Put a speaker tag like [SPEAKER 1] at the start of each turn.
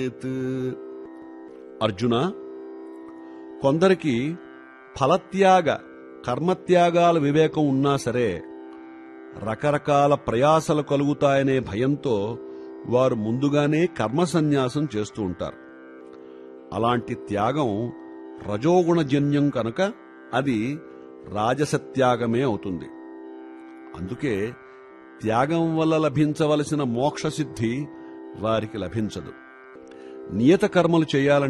[SPEAKER 1] అర్జున, కొందరికి ఫలత్యాగ కర్మత్యాగాల వివేకం ఉన్నా సరే రకరకాల ప్రయాసలు కలుగుతాయనే భయంతో వారు ముందుగానే కర్మసన్యాసం చేస్తూ ఉంటారు. అలాంటి త్యాగం రజోగుణజన్యం కనుక అది రాజసత్యాగమే అవుతుంది. అందుకే త్యాగం వల్ల లభించవలసిన మోక్షసిద్ధి వారికి లభించదు. నియత కర్మలు చేయాలంటే